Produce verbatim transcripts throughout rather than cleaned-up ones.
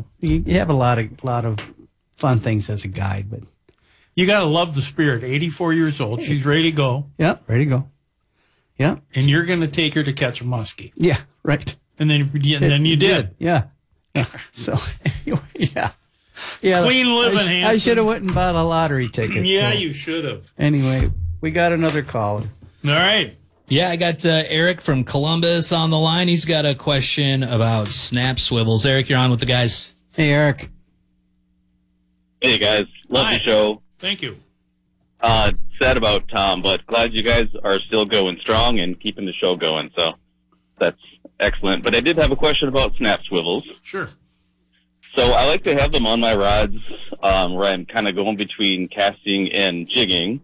know, you, you have a lot of lot of fun things as a guide, but you got to love the spirit. eighty-four years old. She's ready to go. Yeah, ready to go. Yeah. And you're going to take her to catch a muskie. Yeah, right. And then, and then you did. did. Yeah. yeah. So, anyway, yeah. Yeah. Clean living, I, Hanson. I should have went and bought a lottery ticket. Yeah, so. you should have. Anyway, we got another caller. All right. Yeah, I got uh, Eric from Columbus on the line. He's got a question about snap swivels. Eric, you're on with the guys. Hey, Eric. Hey, guys. Love Hi. the show. Thank you. Uh, sad about Tom, but glad you guys are still going strong and keeping the show going. So that's excellent. But I did have a question about snap swivels. Sure. So I like to have them on my rods um, where I'm kind of going between casting and jigging.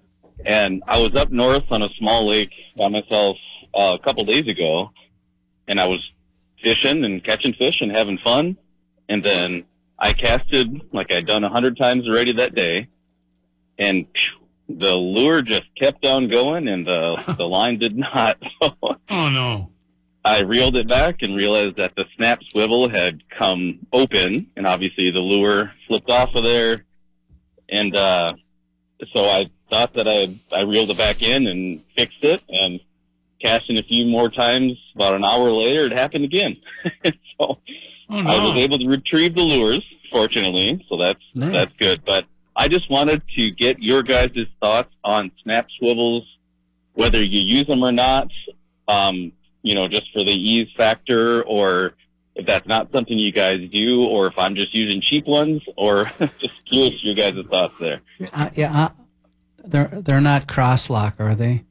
And I was up north on a small lake by myself uh, a couple days ago, and I was fishing and catching fish and having fun. And then I casted like I'd done a hundred times already that day, and phew, the lure just kept on going, and the the line did not. Oh no! I reeled it back and realized that the snap swivel had come open, and obviously the lure flipped off of there, and uh, so I thought that I I reeled it back in and fixed it, and casting a few more times. About an hour later, it happened again. so Oh, no. I was able to retrieve the lures, fortunately, so that's Nice. that's good. But I just wanted to get your guys' thoughts on snap swivels, whether you use them or not, um, you know, just for the ease factor, or if that's not something you guys do, or if I'm just using cheap ones, or just curious your guys' thoughts there. Uh, yeah, uh, they're they're not cross-lock, are they?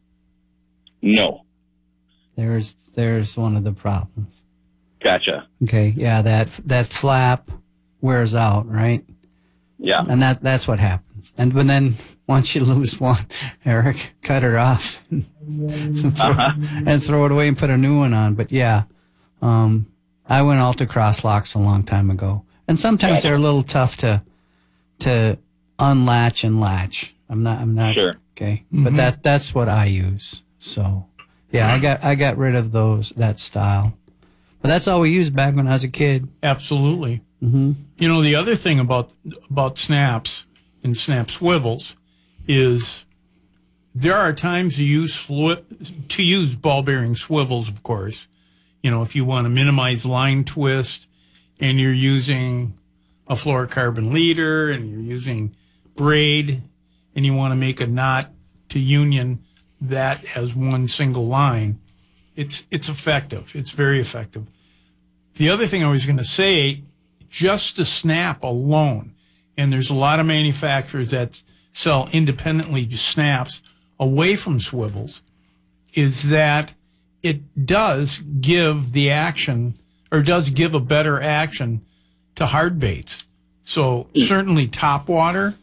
No. There's there's one of the problems. Gotcha. Okay, yeah, that that flap wears out, right? Yeah. And that that's what happens. And but then once you lose one, Eric, cut her off and, throw, Uh-huh. and throw it away and put a new one on. But yeah, um, I went all to cross locks a long time ago, and sometimes Gotcha. they're a little tough to to unlatch and latch. I'm not. I'm not. Sure. Okay, but that that's what I use. So yeah, I got I got rid of those that style. But that's all we used back when I was a kid. Absolutely. Mm-hmm. You know, the other thing about about snaps and snap swivels is there are times to use flu- to use ball bearing swivels, of course. You know, if you want to minimize line twist and you're using a fluorocarbon leader and you're using braid and you want to make a knot to union that as one single line, it's it's effective. It's very effective. The other thing I was going to say, just the snap alone, and there's a lot of manufacturers that sell independently just snaps away from swivels, is that it does give the action, or does give a better action to hard baits. So certainly topwater,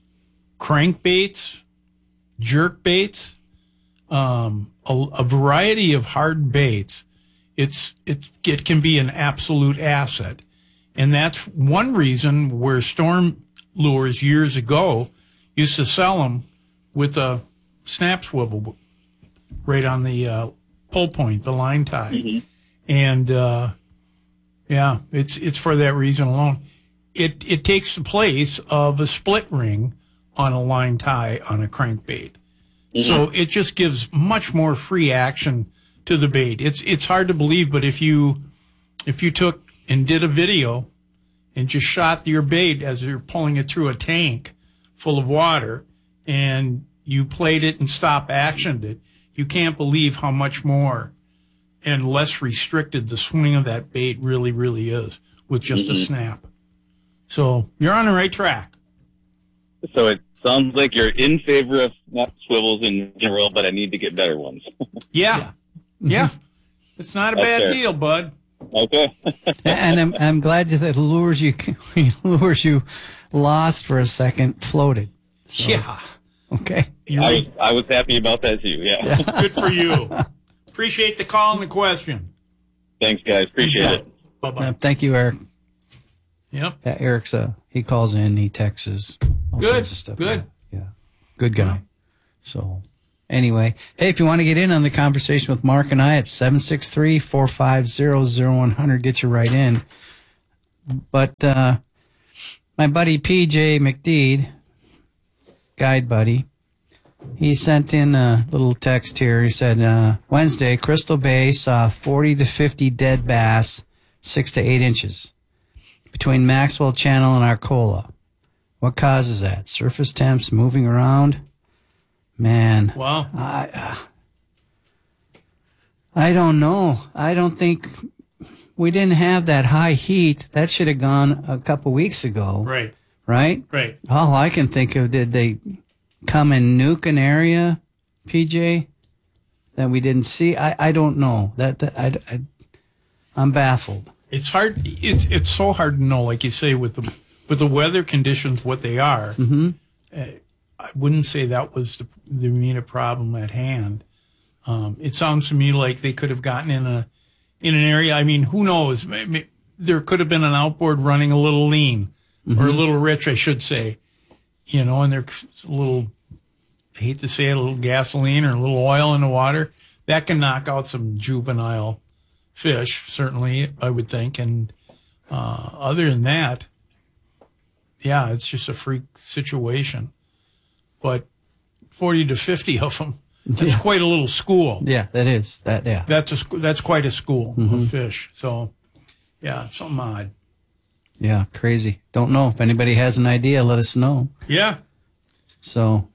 crankbaits, jerk baits, um, a, a variety of hard baits. It's it it can be an absolute asset, and that's one reason where Storm Lures years ago used to sell them with a snap swivel right on the uh, pull point, the line tie, Mm-hmm. and uh, yeah, it's it's for that reason alone. It it takes the place of a split ring on a line tie on a crankbait. So it just gives much more free action to the bait. It's it's hard to believe, but if you if you took and did a video and just shot your bait as you're pulling it through a tank full of water and you played it and stop actioned it, you can't believe how much more and less restricted the swing of that bait really, really is with just a snap. So you're on the right track. So it sounds like you're in favor of snap swivels in general, but I need to get better ones. Yeah. Yeah. It's not a That's bad fair. deal, bud. Okay. And I'm I'm glad that the lures you lures you lost for a second floated. So, Yeah. Okay. You're I was, I was happy about that too. Yeah. good for you. Appreciate the call and the question. Thanks, guys. Appreciate it. Bye-bye. Uh, thank you, Eric. Yep. Yeah, Eric's uh he calls in, he texts, all Good, sorts of stuff. good. Yeah, yeah. Good guy. So anyway, hey, if you want to get in on the conversation with Mark and I, it's seven six three, four five zero, zero one zero zero. Get you right in. But uh, my buddy P J McDeed, guide buddy, he sent in a little text here. He said, uh, Wednesday, Crystal Bay saw forty to fifty dead bass, six to eight inches, between Maxwell Channel and Arcola. What causes that? Surface temps moving around? Man. Wow. I, uh, I don't know. I don't think we didn't have that high heat. That should have gone a couple weeks ago. Right. Right? Right. All I can think of, did they come and nuke an area, P J, that we didn't see? I, I don't know. That, that I, I, I'm baffled. It's hard. It's it's so hard to know, like you say, with the with the weather conditions, what they are. Mm-hmm. Uh, I wouldn't say that was the, the immediate problem at hand. Um, it sounds to me like they could have gotten in a in an area. I mean, who knows? Maybe there could have been an outboard running a little lean Mm-hmm. or a little rich, I should say. You know, and there's a little, I hate to say it, a little gasoline or a little oil in the water. That can knock out some juvenile fish, certainly, I would think. And uh, other than that, yeah, it's just a freak situation. But forty to fifty of them, that's Yeah. quite a little school. Yeah, that is. That, yeah. That's a, sc- that's quite a school Mm-hmm. of fish. So, yeah, something odd. Yeah, crazy. Don't know. If anybody has an idea, let us know. Yeah. So,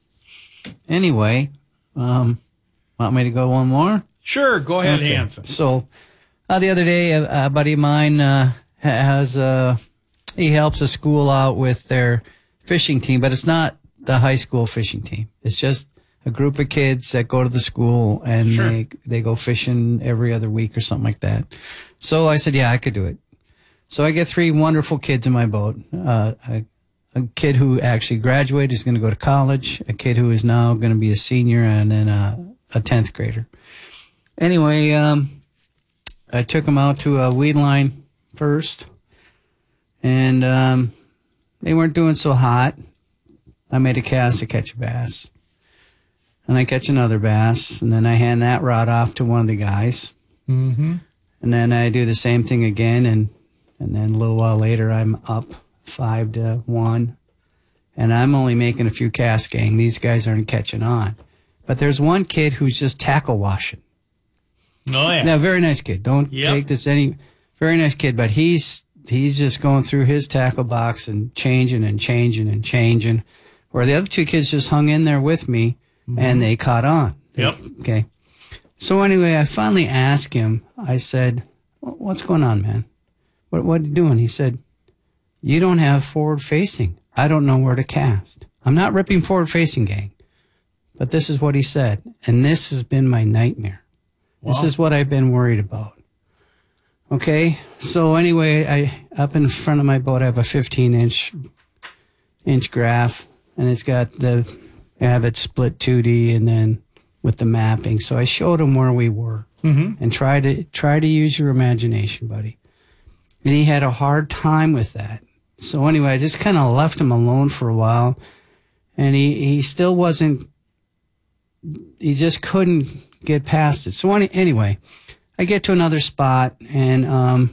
anyway, um, want me to go one more? Sure, go ahead, Okay. Hanson. So, uh, the other day, a, a buddy of mine uh, ha- has uh, he helps a school out with their fishing team, but it's not the high school fishing team. It's just a group of kids that go to the school and Sure. they they go fishing every other week or something like that. So I said, yeah, I could do it. So I get three wonderful kids in my boat. Uh, a, a kid who actually graduated is going to go to college, a kid who is now going to be a senior, and then a, a tenth grader. Anyway, um, I took them out to a weed line first, and um, they weren't doing so hot. I made a cast to catch a bass. And I catch another bass, and then I hand that rod off to one of the guys. Mm-hmm. And then I do the same thing again, and, and then a little while later, I'm up five to one. And I'm only making a few casts, gang. These guys aren't catching on. But there's one kid who's just tackle washing. Oh, yeah. Now, very nice kid. Don't Yep. take this any. Very nice kid, but he's he's just going through his tackle box and changing and changing and changing. Where the other two kids just hung in there with me, and they caught on. Yep. Okay. So anyway, I finally asked him. I said, "What's going on, man? What what are you doing?" He said, "You don't have forward facing. I don't know where to cast. I'm not ripping forward facing, gang." But this is what he said, and this has been my nightmare. This Wow. is what I've been worried about. Okay, so anyway, I up in front of my boat, I have a fifteen inch inch graph, and it's got the I have it split two D and then with the mapping. So I showed him where we were Mm-hmm. and try to try to use your imagination, buddy. And he had a hard time with that. So anyway, I just kind of left him alone for a while, and he he still wasn't. He just couldn't get past it. So any, anyway, I get to another spot, and um,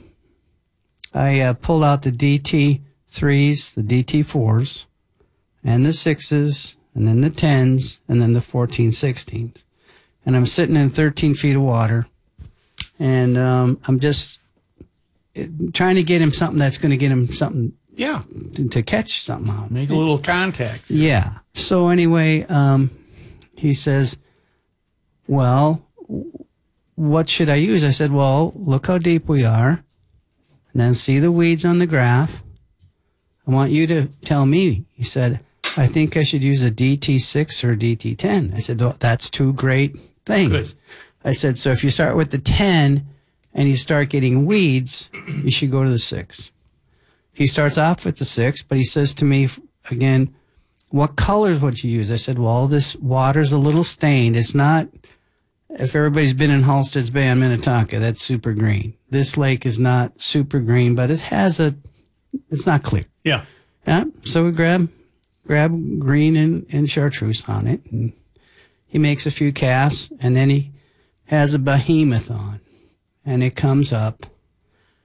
I uh, pulled out the D T threes, the D T fours, and the sixes, and then the tens, and then the fourteen sixteens. And I'm sitting in thirteen feet of water, and um, I'm just uh, trying to get him something that's going to get him something Yeah. to, to catch something out. Make a little contact. Yeah. So anyway, um, he says, well, what should I use? I said, well, look how deep we are, and then see the weeds on the graph. I want you to tell me. He said, I think I should use a D T six or a D T ten. I said, well, that's two great things. Good. I said, so if you start with the ten and you start getting weeds, you should go to the six. He starts off with the six, but he says to me again, what colors would you use? I said, well, this water's a little stained. It's not, if everybody's been in Halstead's Bay on Minnetonka, that's super green. This lake is not super green, but it has a, it's not clear. Yeah. Yeah. So we grab, grab green and, and chartreuse on it, and he makes a few casts, and then he has a behemoth on, and it comes up.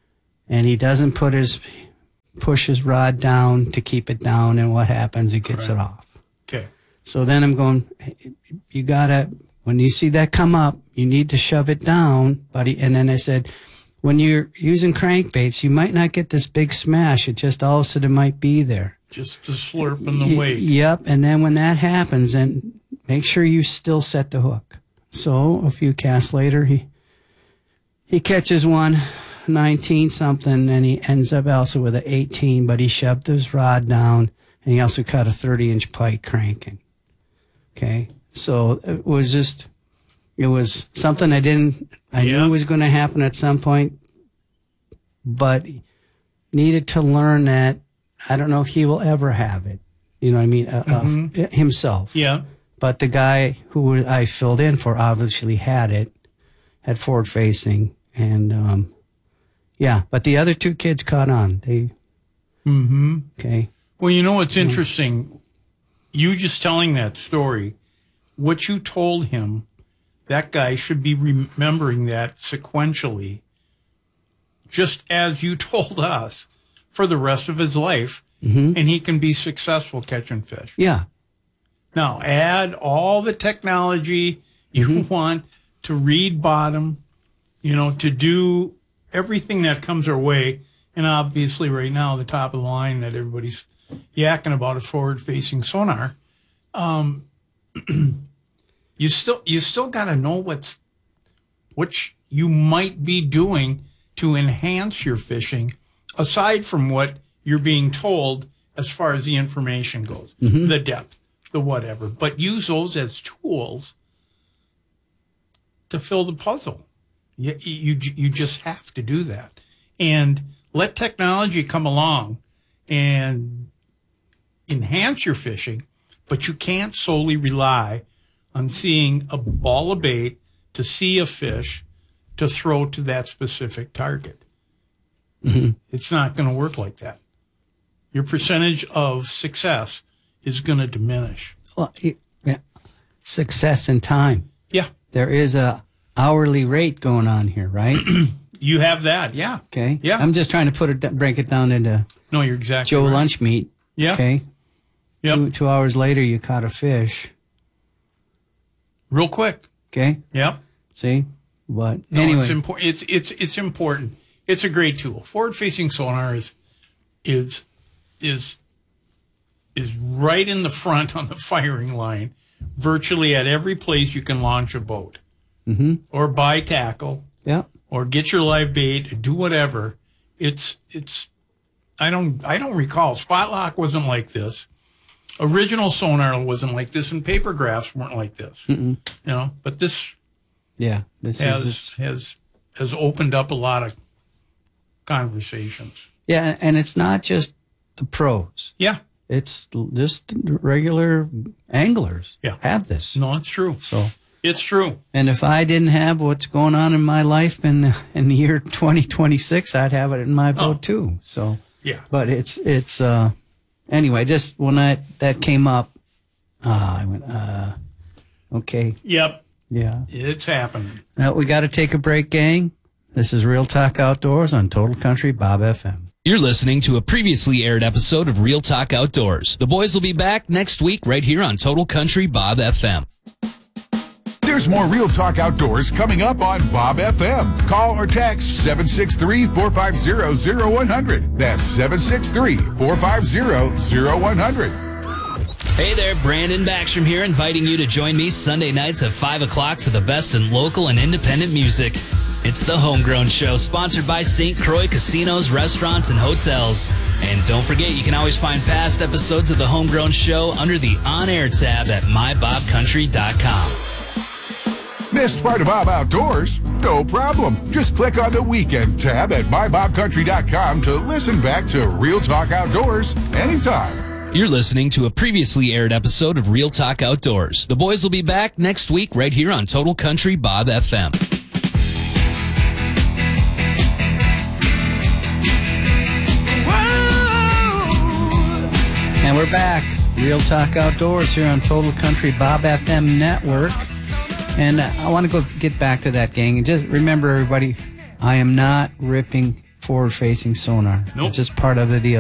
and he doesn't put his push his rod down to keep it down, and what happens? He gets Right. it off. Okay. So then I'm going, "Hey, you gotta, when you see that come up, you need to shove it down, buddy." And then I said, when you're using crankbaits, you might not get this big smash. It just all of a sudden might be there. Just the slurp and the Y- weight. Yep. And then when that happens, then make sure you still set the hook. So a few casts later, he he catches one, nineteen something, and he ends up also with an eighteen, but he shoved his rod down, and he also caught a thirty inch pike cranking. Okay. So it was just, it was something I didn't, I Yeah. knew was going to happen at some point, but needed to learn that. I don't know if he will ever have it. You know what I mean? Uh, uh, himself. Yeah. But the guy who I filled in for obviously had it, had forward facing, and um, yeah. But the other two kids caught on. They Mm-hmm. okay. Well, you know what's interesting? You just telling that story, what you told him, that guy should be remembering that sequentially, just as you told us, for the rest of his life, Mm-hmm. and he can be successful catching fish. Yeah. Now, add all the technology you Mm-hmm. want to read bottom, you know, to do everything that comes our way. And obviously, right now, the top of the line that everybody's yakking about is forward-facing sonar. Um, you still you still got to know what's what you might be doing to enhance your fishing, aside from what you're being told as far as the information goes, the depth, the whatever. But use those as tools to fill the puzzle. You, you, you just have to do that. And let technology come along and enhance your fishing, but you can't solely rely on seeing a ball of bait to see a fish to throw to that specific target. Mm-hmm. It's not going to work like that. Your percentage of success is going to diminish. Well, it, yeah. Success in time. Yeah, There is a hourly rate going on here, right? you have that. Yeah. Okay. Yeah. I'm just trying to put it, break it down into No, you're exactly Joe right. lunch meat. Yeah. Okay. Yep. Two, two hours later, you caught a fish. Real quick. Okay. Yep. See? But No, anyway. it's important. It's it's it's important. It's a great tool. Forward-facing sonar is is is is right in the front on the firing line, virtually at every place you can launch a boat, Mm-hmm. or buy tackle, Yeah. or get your live bait, or do whatever. It's it's. I don't I don't recall. Spot lock wasn't like this. Original sonar wasn't like this, and paper graphs weren't like this. Mm-mm. You know, but this Yeah. This has is has has opened up a lot of conversations. yeah, and it's not just the pros. Yeah, It's just regular anglers Yeah. have this. no, it's true. So, It's true. and if I didn't have what's going on in my life in in the year twenty twenty-six, I'd have it in my boat Oh. too. So, Yeah, but it's it's uh anyway, just when I that came up, uh, I went uh okay, yep, yeah. it's happening. Now we got to take a break, gang. This is Real Talk Outdoors on Total Country Bob F M. You're listening to a previously aired episode of Real Talk Outdoors. The boys will be back next week right here on Total Country Bob F M. There's more Real Talk Outdoors coming up on Bob F M. Call or text seven six three, four five zero, zero one zero zero. That's seven six three, four five zero, zero one zero zero. Hey there, Brandon Backstrom here, inviting you to join me Sunday nights at five o'clock for the best in local and independent music. It's the Homegrown Show, sponsored by Saint Croix Casinos, Restaurants, and Hotels. And don't forget, you can always find past episodes of the Homegrown Show under the On-Air tab at my bob country dot com. Missed part of Bob Outdoors? No problem. Just click on the Weekend tab at my bob country dot com to listen back to Real Talk Outdoors anytime. You're listening to a previously aired episode of Real Talk Outdoors. The boys will be back next week right here on Total Country Bob F M. And we're back. Real Talk Outdoors here on Total Country Bob F M Network. And I want to go get back to that, gang. And just remember, everybody, I am not ripping forward-facing sonar. Nope. It's just part of the deal.